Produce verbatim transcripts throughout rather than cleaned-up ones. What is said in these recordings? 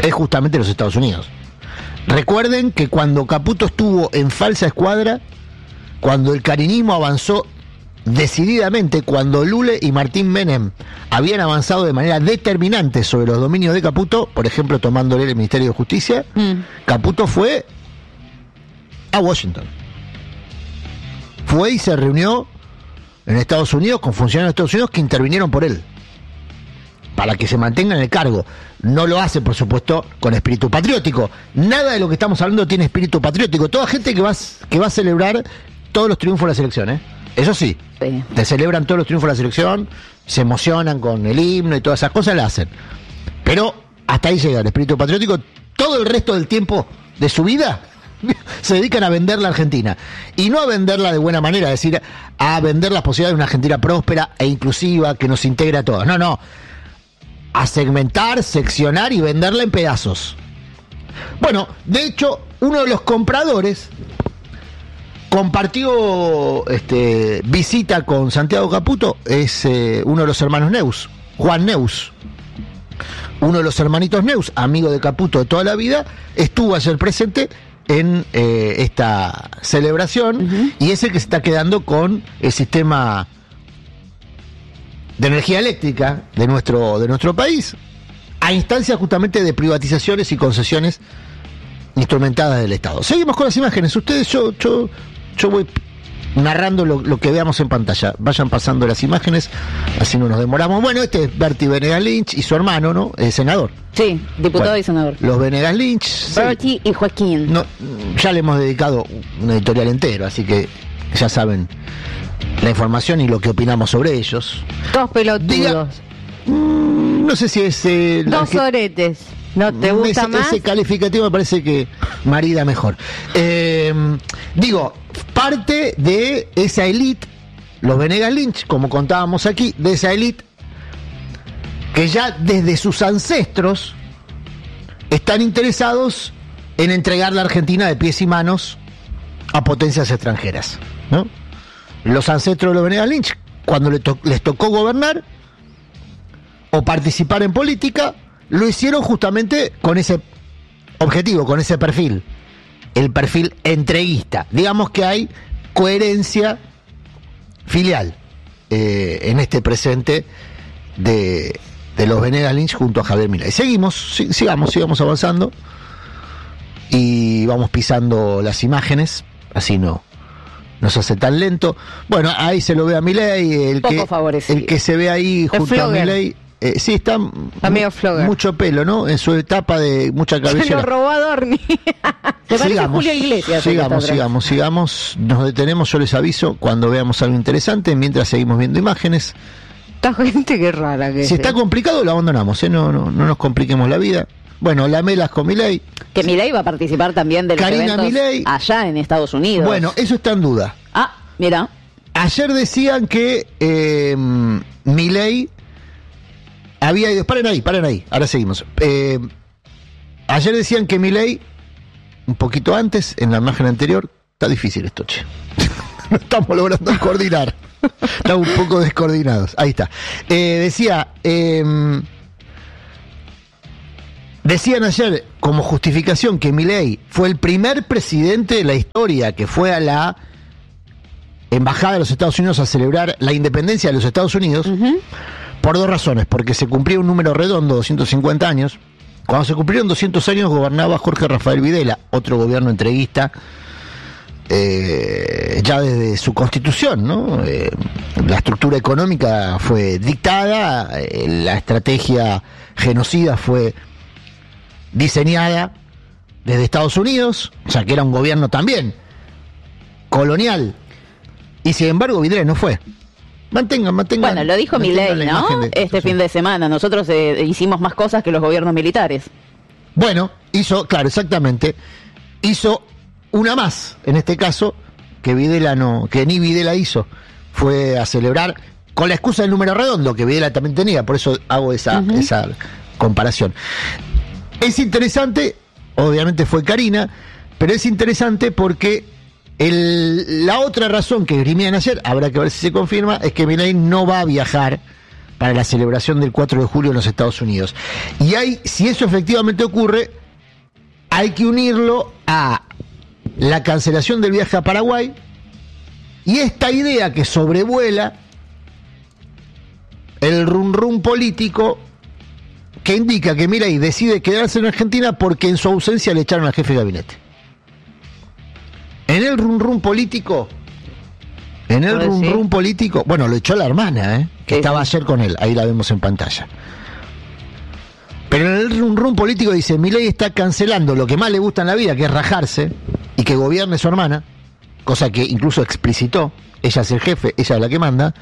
es justamente los Estados Unidos. Recuerden que cuando Caputo estuvo en falsa escuadra, cuando el carinismo avanzó decididamente, cuando Lule y Martín Menem habían avanzado de manera determinante sobre los dominios de Caputo, por ejemplo tomándole el Ministerio de Justicia, mm. Caputo fue a Washington. Fue y se reunió en Estados Unidos con funcionarios de Estados Unidos que intervinieron por él, para que se mantenga en el cargo. No lo hace, por supuesto, con espíritu patriótico. Nada de lo que estamos hablando tiene espíritu patriótico. Toda gente que va, que va a celebrar todos los triunfos de la selección, ¿eh? Eso sí, sí, te celebran todos los triunfos de la selección, se emocionan con el himno y todas esas cosas, la hacen. Pero hasta ahí llega el espíritu patriótico. Todo el resto del tiempo de su vida se dedican a vender la Argentina. Y no a venderla de buena manera, es decir, a vender las posibilidades de una Argentina próspera e inclusiva que nos integra a todos. No, no. A segmentar, seccionar y venderla en pedazos. Bueno, de hecho, uno de los compradores compartió este, visita con Santiago Caputo, es eh, uno de los hermanos Neus, Juan Neus. Uno de los hermanitos Neus, amigo de Caputo de toda la vida, estuvo ayer presente en eh, esta celebración, uh-huh. y es el que se está quedando con el sistema de energía eléctrica de nuestro, de nuestro país, a instancia justamente de privatizaciones y concesiones instrumentadas del Estado. Seguimos con las imágenes. Ustedes, yo, yo, yo voy narrando lo, lo que veamos en pantalla. Vayan pasando las imágenes, así no nos demoramos. Bueno, este es Bertie Venegas Lynch y su hermano, ¿no? El senador. Sí, diputado bueno, y senador. Los Venegas Lynch. Bertie sí. y Joaquín. No, ya le hemos dedicado un editorial entero, así que ya saben la información y lo que opinamos sobre ellos. Dos pelotudos. Diga, mmm, no sé si es... Eh, Dos que, oretes. ¿No te gusta ese, más? Ese calificativo me parece que marida mejor. Eh, digo, parte de esa élite, los Venegas Lynch, como contábamos aquí, de esa élite que ya desde sus ancestros están interesados en entregar la Argentina de pies y manos a potencias extranjeras, ¿no? Los ancestros de los Venegas Lynch, cuando les, to- les tocó gobernar o participar en política, lo hicieron justamente con ese objetivo, con ese perfil, el perfil entreguista. Digamos que hay coherencia filial eh, en este presente de, de los Venegas Lynch junto a Javier Milei. Seguimos, sig- sigamos, sigamos avanzando y vamos pisando las imágenes, así no no se hace tan lento. Bueno, ahí se lo ve a Milei, el que el que se ve ahí junto a Milei. Eh, sí, está mu- mucho pelo, ¿no? En su etapa de mucha cabellera. Se lo robó a Dorni. Te parece Julio Iglesias. Sigamos, sigamos, sigamos. Nos detenemos, yo les aviso cuando veamos algo interesante, mientras seguimos viendo imágenes. Esta gente qué rara que Si es. está complicado, lo abandonamos, ¿eh? No, no, no nos compliquemos la vida. Bueno, lamelas con Milei. Que Milei va a participar también de los Karina eventos Milei, allá en Estados Unidos. Bueno, eso está en duda. Ah, mira. Ayer decían que eh, Milei había ido... Paren ahí, paren ahí, ahora seguimos. Eh, ayer decían que Milei, un poquito antes, en la imagen anterior, está difícil esto, che. No estamos logrando coordinar. Estamos un poco descoordinados. Ahí está. Eh, decía... Eh, Decían ayer, como justificación, que Milei fue el primer presidente de la historia que fue a la embajada de los Estados Unidos a celebrar la independencia de los Estados Unidos, uh-huh. por dos razones. Porque se cumplía un número redondo, doscientos cincuenta años. Cuando se cumplieron doscientos años gobernaba Jorge Rafael Videla, otro gobierno entreguista, eh, ya desde su constitución, ¿no? Eh, la estructura económica fue dictada, eh, la estrategia genocida fue diseñada desde Estados Unidos, o sea que era un gobierno también colonial, y sin embargo Videla no fue. Mantengan, mantengan. Bueno, lo dijo Milei, ¿no? De, este sí. fin de semana. Nosotros eh, hicimos más cosas que los gobiernos militares. Bueno, hizo, claro, exactamente. Hizo una más, en este caso, que Videla no, que ni Videla hizo. Fue a celebrar con la excusa del número redondo, que Videla también tenía, por eso hago esa, uh-huh. esa comparación. Es interesante, obviamente fue Karina, pero es interesante porque el, la otra razón que esgrimían ayer, habrá que ver si se confirma, es que Milei no va a viajar para la celebración del cuatro de julio en los Estados Unidos. Y hay, si eso efectivamente ocurre, hay que unirlo a la cancelación del viaje a Paraguay y esta idea que sobrevuela el rum rum político que indica que Milei decide quedarse en Argentina porque en su ausencia le echaron al jefe de gabinete. En el rum rum político, en el rum rum político, bueno, lo echó la hermana, ¿eh? que sí, estaba sí. ayer con él, ahí la vemos en pantalla. Pero en el rum rum político dice, Milei está cancelando lo que más le gusta en la vida, que es rajarse, y que gobierne su hermana, cosa que incluso explicitó, ella es el jefe, ella es la que manda,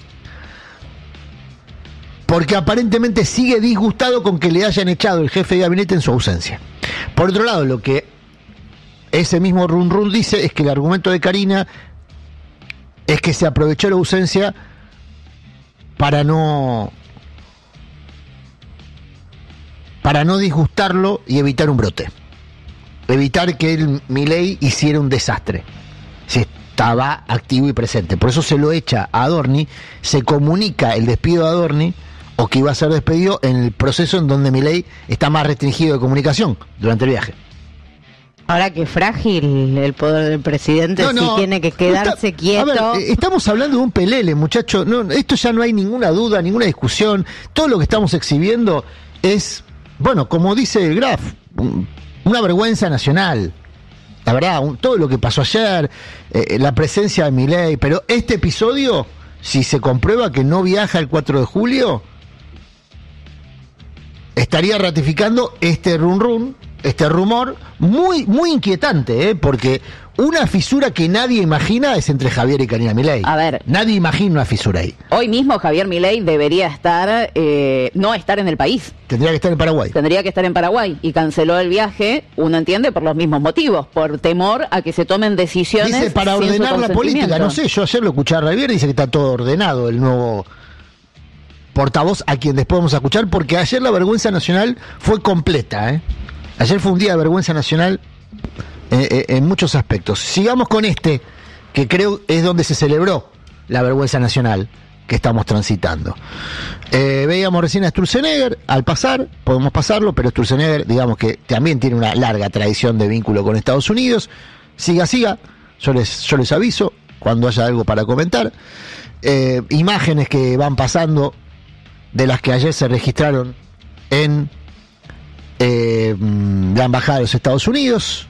porque aparentemente sigue disgustado con que le hayan echado el jefe de gabinete en su ausencia. Por otro lado, lo que ese mismo rum rum dice es que el argumento de Karina es que se aprovechó la ausencia para no para no disgustarlo y evitar un brote, evitar que el Milei hiciera un desastre si estaba activo y presente. Por eso se lo echa a Adorni, se comunica el despido de Adorni o que iba a ser despedido en el proceso en donde Milei está más restringido de comunicación durante el viaje. Ahora que frágil el poder del presidente, no, no, si tiene que quedarse está, quieto. A ver, estamos hablando de un pelele, muchacho. No, esto ya no hay ninguna duda, ninguna discusión. Todo lo que estamos exhibiendo es, bueno, como dice el Graf, una vergüenza nacional. La verdad, un, todo lo que pasó ayer, eh, la presencia de Milei, pero este episodio, si se comprueba que no viaja el cuatro de julio, estaría ratificando este run run, este rumor muy muy inquietante, ¿eh? Porque una fisura que nadie imagina es entre Javier y Karina Milei. A ver, nadie imagina una fisura ahí. Hoy mismo Javier Milei debería estar, eh, no estar en el país. Tendría que estar en Paraguay. Tendría que estar en Paraguay y canceló el viaje, uno entiende, por los mismos motivos, por temor a que se tomen decisiones. Dice para sin ordenar la política, no sé, yo ayer lo escuché a Javier y dice que está todo ordenado, el nuevo portavoz a quien después vamos a escuchar, porque ayer la vergüenza nacional fue completa, ¿eh? Ayer fue un día de vergüenza nacional eh, eh, en muchos aspectos. Sigamos con este, que creo es donde se celebró la vergüenza nacional que estamos transitando. Eh, veíamos recién a Sturzenegger, al pasar, podemos pasarlo, pero Sturzenegger, digamos que también tiene una larga tradición de vínculo con Estados Unidos. Siga, siga, yo les, yo les aviso cuando haya algo para comentar. Eh, imágenes que van pasando de las que ayer se registraron en Eh, la embajada de los Estados Unidos.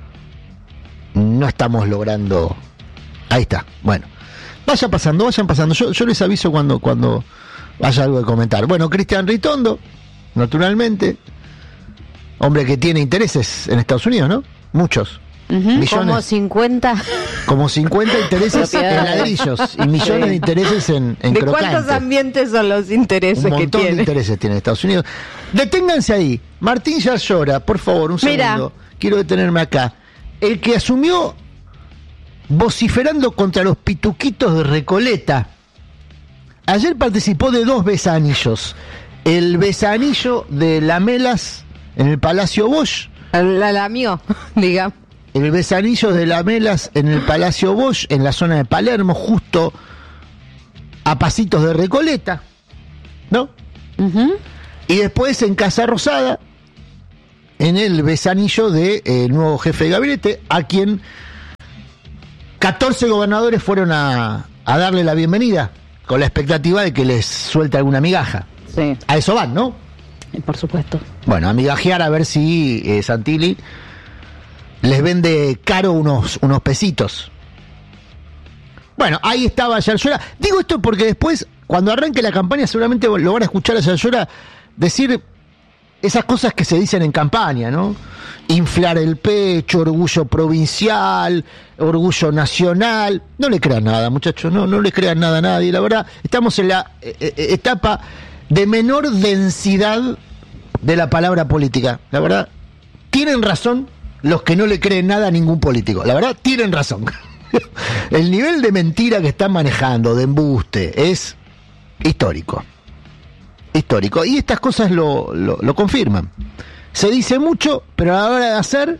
No estamos logrando. Ahí está, bueno, vaya pasando, vayan pasando, yo, yo les aviso cuando, cuando haya algo de comentar. Bueno, Cristian Ritondo, naturalmente, hombre que tiene intereses en Estados Unidos, ¿no? Muchos. Uh-huh. Millones, como cincuenta como cincuenta intereses en ladrillos y millones sí. de intereses en, en ¿De crocantes. ¿Cuántos ambientes son los intereses que tiene? Un montón de intereses tiene Estados Unidos. Deténganse ahí. Martín Yarlora, por favor, un Mira. segundo. Quiero detenerme acá. El que asumió vociferando contra los pituquitos de Recoleta. Ayer participó de dos besanillos. El besanillo de Lamelas en el Palacio Bosch. La lamió, digamos. El besanillo de Lamelas en el Palacio Bosch, en la zona de Palermo, justo a pasitos de Recoleta, ¿no? Uh-huh. Y después en Casa Rosada, en el besanillo del de, eh, nuevo jefe de gabinete, a quien catorce gobernadores fueron a, a darle la bienvenida, con la expectativa de que les suelte alguna migaja. Sí. A eso van, ¿no? Por supuesto. Bueno, a migajear a ver si eh, Santilli les vende caro unos, unos pesitos. Bueno, ahí estaba Yarlora. Digo esto porque después, cuando arranque la campaña, seguramente lo van a escuchar a Yarlora decir esas cosas que se dicen en campaña, ¿no? Inflar el pecho, orgullo provincial, orgullo nacional. No le crean nada, muchachos, no, no le crean nada a nadie. La verdad, estamos en la eh, eh, etapa de menor densidad de la palabra política. La verdad, tienen razón los que no le creen nada a ningún político. La verdad, tienen razón. El nivel de mentira que están manejando, de embuste, es histórico. Histórico. Y estas cosas lo, lo, lo confirman. Se dice mucho, pero a la hora de hacer,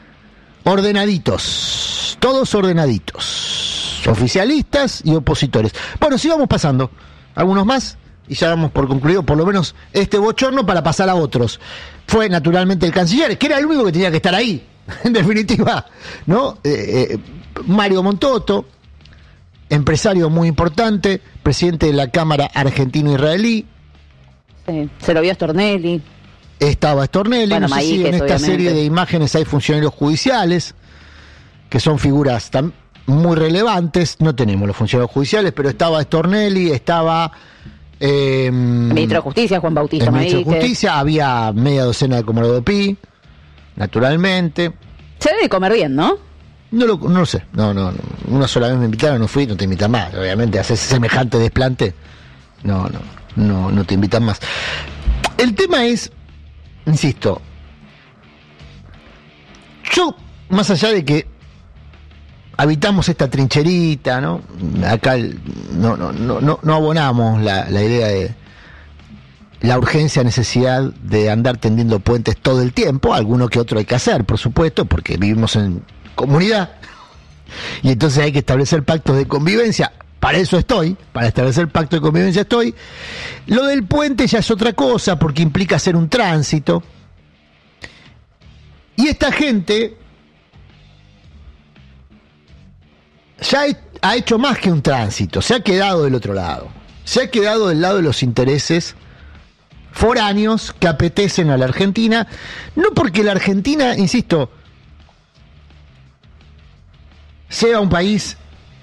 ordenaditos. Todos ordenaditos. Oficialistas y opositores. Bueno, sigamos pasando. Algunos más y ya damos por concluido por lo menos este bochorno para pasar a otros. Fue naturalmente el canciller, que era el único que tenía que estar ahí, en definitiva, ¿no? Eh, eh, Mario Montoto, empresario muy importante, presidente de la Cámara Argentino-Israelí. Sí, se lo vio a Stornelli. Estaba Stornelli, bueno, no sé Maíquez, si en esta obviamente. serie de imágenes hay funcionarios judiciales, que son figuras tan muy relevantes. No tenemos los funcionarios judiciales, pero estaba Stornelli, estaba... Eh, El ministro de Justicia, Juan Bautista el ministro de Maíquez. Justicia, había media docena de Comodoro de Pi, naturalmente. Se debe comer bien, ¿no? No lo, no lo sé, no, no, no, una sola vez me invitaron, no fui, no te invitan más, obviamente, haces semejante desplante, no, no, no, no te invitan más. El tema es, insisto, yo, más allá de que habitamos esta trincherita, ¿no? Acá el- no, no, no, no, no abonamos la, la idea de la urgencia, necesidad de andar tendiendo puentes todo el tiempo, alguno que otro hay que hacer, por supuesto, porque vivimos en comunidad y entonces hay que establecer pactos de convivencia. Para eso estoy, para establecer pacto de convivencia estoy. Lo del puente ya es otra cosa, porque implica hacer un tránsito. Y esta gente ya he- ha hecho más que un tránsito, se ha quedado del otro lado. Se ha quedado del lado de los intereses foráneos que apetecen a la Argentina, no porque la Argentina, insisto, sea un país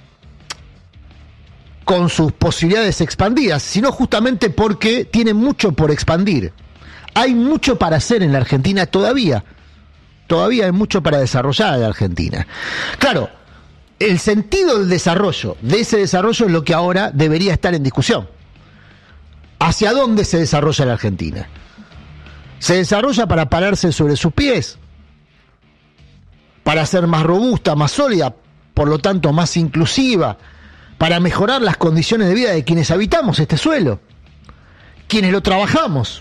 con sus posibilidades expandidas, sino justamente porque tiene mucho por expandir. Hay mucho para hacer en la Argentina todavía. Todavía hay mucho para desarrollar en la Argentina. Claro, el sentido del desarrollo, de ese desarrollo es lo que ahora debería estar en discusión. ¿Hacia dónde se desarrolla la Argentina? ¿Se desarrolla para pararse sobre sus pies? ¿Para ser más robusta, más sólida, por lo tanto más inclusiva? ¿Para mejorar las condiciones de vida de quienes habitamos este suelo? ¿Quienes lo trabajamos?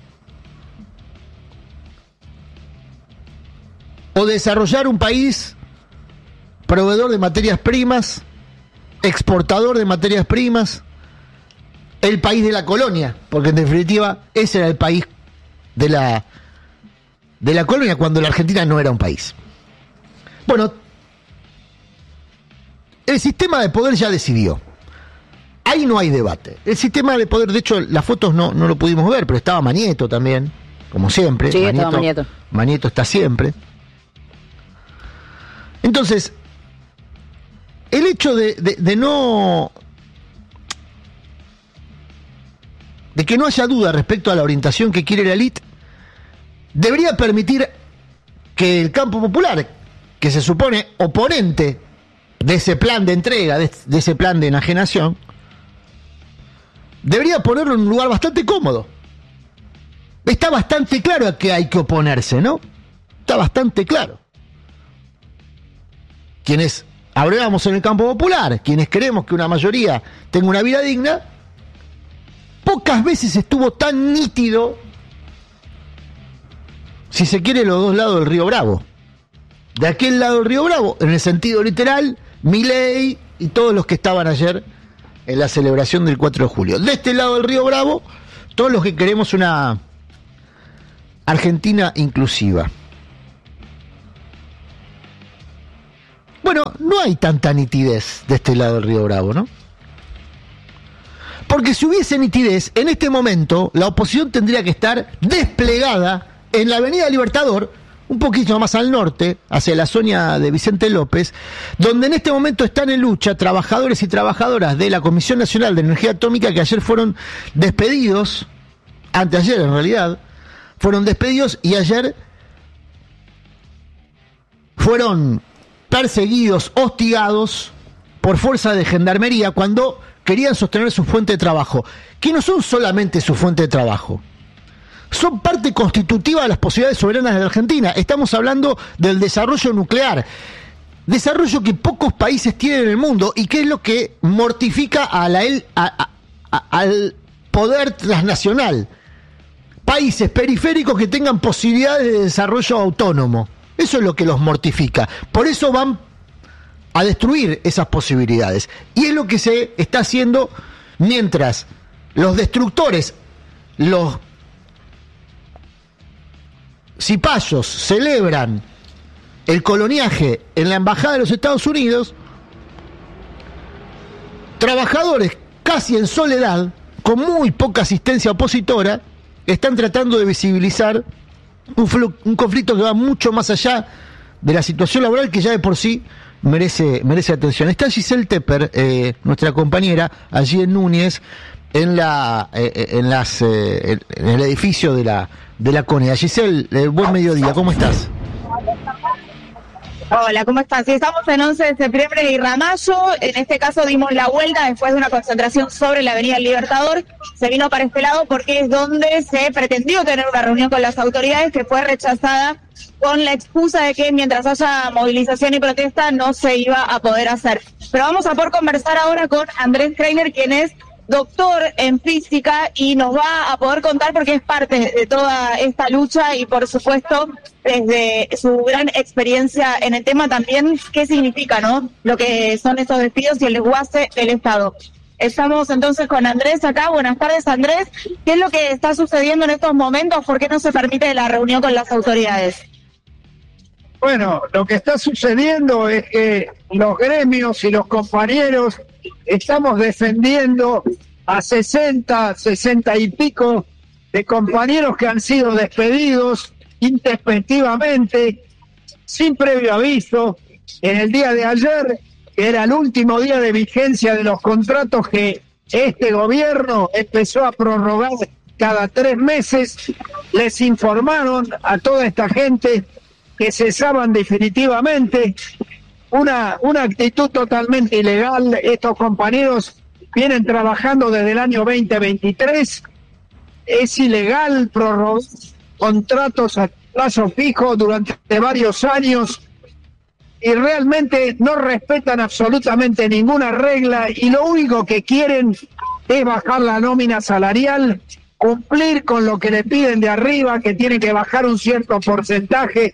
¿O desarrollar un país proveedor de materias primas, exportador de materias primas, el país de la colonia? Porque en definitiva ese era el país de la, de la colonia cuando la Argentina no era un país. Bueno, el sistema de poder ya decidió. Ahí no hay debate. El sistema de poder, de hecho, las fotos no, no lo pudimos ver, pero estaba Manieto también, como siempre. Sí, estaba Manieto. Manieto está siempre. Entonces, el hecho de, de, de no... de que no haya duda respecto a la orientación que quiere la élite, debería permitir que el campo popular, que se supone oponente de ese plan de entrega, de, de ese plan de enajenación, debería ponerlo en un lugar bastante cómodo. Está bastante claro a que hay que oponerse, ¿no? Está bastante claro. Quienes abrevamos en el campo popular, quienes queremos que una mayoría tenga una vida digna, pocas veces estuvo tan nítido, si se quiere, los dos lados del río Bravo. De aquel lado del río Bravo, en el sentido literal, Milei y todos los que estaban ayer en la celebración del cuatro de julio. De este lado del río Bravo, todos los que queremos una Argentina inclusiva. Bueno, no hay tanta nitidez de este lado del río Bravo, ¿no? Porque si hubiese nitidez, en este momento la oposición tendría que estar desplegada en la Avenida Libertador, un poquito más al norte, hacia la zona de Vicente López, donde en este momento están en lucha trabajadores y trabajadoras de la Comisión Nacional de Energía Atómica que ayer fueron despedidos, anteayer en realidad, fueron despedidos y ayer fueron perseguidos, hostigados por fuerza de gendarmería cuando querían sostener su fuente de trabajo, que no son solamente su fuente de trabajo, son parte constitutiva de las posibilidades soberanas de la Argentina. Estamos hablando del desarrollo nuclear, desarrollo que pocos países tienen en el mundo y que es lo que mortifica a la, a, a, a, al poder transnacional. Países periféricos que tengan posibilidades de desarrollo autónomo. Eso es lo que los mortifica. Por eso van a destruir esas posibilidades. Y es lo que se está haciendo mientras los destructores, los cipayos celebran el coloniaje en la embajada de los Estados Unidos, trabajadores casi en soledad, con muy poca asistencia opositora, están tratando de visibilizar un, flu- un conflicto que va mucho más allá de la situación laboral, que ya de por sí merece merece atención. Está Giselle Tepper, eh, nuestra compañera, allí en Núñez, en la eh, en las eh, en el edificio de la de la CONEA. Giselle, eh, buen mediodía, ¿cómo estás? Hola, ¿cómo están? Sí, estamos en once de septiembre y Ramallo. En este caso dimos la vuelta después de una concentración sobre la Avenida Libertador. Se vino para este lado porque es donde se pretendió tener una reunión con las autoridades, que fue rechazada con la excusa de que mientras haya movilización y protesta no se iba a poder hacer. Pero vamos a poder conversar ahora con Andrés Kreiner, quien es doctor en física y nos va a poder contar, porque es parte de toda esta lucha y por supuesto desde su gran experiencia en el tema también qué significa, ¿no?, lo que son estos despidos y el desguace del Estado. Estamos entonces con Andrés acá. Buenas tardes, Andrés. ¿Qué es lo que está sucediendo en estos momentos? ¿Por qué no se permite la reunión con las autoridades? Bueno, lo que está sucediendo es que los gremios y los compañeros estamos defendiendo a sesenta, sesenta y pico de compañeros que han sido despedidos intempestivamente, sin previo aviso, en el día de ayer, que era el último día de vigencia de los contratos que este gobierno empezó a prorrogar cada tres meses. Les informaron a toda esta gente que cesaban definitivamente. Una, una actitud totalmente ilegal. Estos compañeros vienen trabajando desde el año veinte veintitrés. Es ilegal prorrogar contratos a plazo fijo durante varios años y realmente no respetan absolutamente ninguna regla, y lo único que quieren es bajar la nómina salarial, cumplir con lo que le piden de arriba, que tienen que bajar un cierto porcentaje.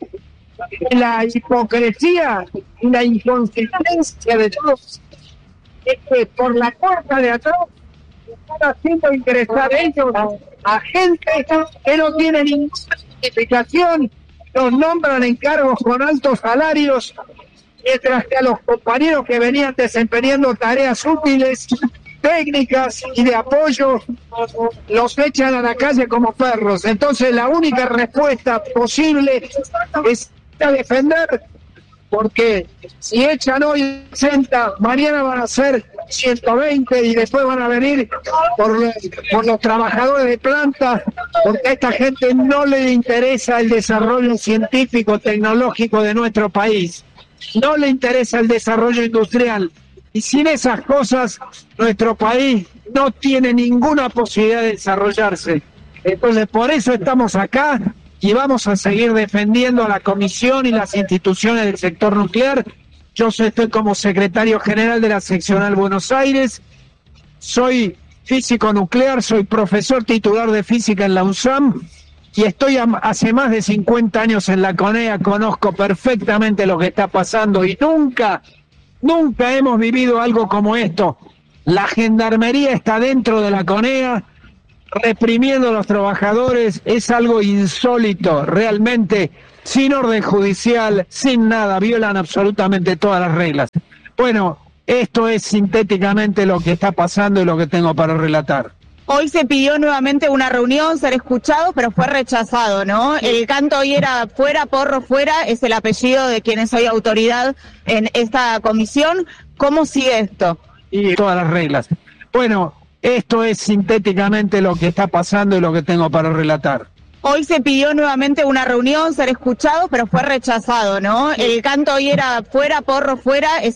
La hipocresía y la inconsistencia de todos es que por la puerta de atrás están haciendo ingresar ellos a gente que no tiene ninguna justificación, los nombran en cargos con altos salarios, mientras que a los compañeros que venían desempeñando tareas útiles, técnicas y de apoyo, los echan a la calle como perros. Entonces la única respuesta posible es a defender, porque si echan hoy sesenta, mañana van a ser ciento veinte y después van a venir por los, por los trabajadores de planta, porque a esta gente no le interesa el desarrollo científico, tecnológico de nuestro país, no le interesa el desarrollo industrial, y sin esas cosas nuestro país no tiene ninguna posibilidad de desarrollarse. Entonces por eso estamos acá y vamos a seguir defendiendo a la Comisión y las instituciones del sector nuclear. Yo estoy como secretario general de la seccional Buenos Aires, soy físico nuclear, soy profesor titular de física en la UNSAM y estoy a, hace más de cincuenta años en la CONEA, conozco perfectamente lo que está pasando y nunca, nunca hemos vivido algo como esto. La gendarmería está dentro de la CONEA, reprimiendo a los trabajadores, es algo insólito, realmente, sin orden judicial, sin nada, violan absolutamente todas las reglas. Bueno, esto es sintéticamente lo que está pasando y lo que tengo para relatar. Hoy se pidió nuevamente una reunión, ser escuchados, pero fue rechazado, ¿no? El canto hoy era fuera, porro fuera, es el apellido de quien es hoy autoridad en esta comisión. ¿Cómo sigue esto? Y todas las reglas. Bueno, esto es sintéticamente lo que está pasando y lo que tengo para relatar. Hoy se pidió nuevamente una reunión, ser escuchados, pero fue rechazado, ¿no? El canto hoy era fuera, porro fuera, es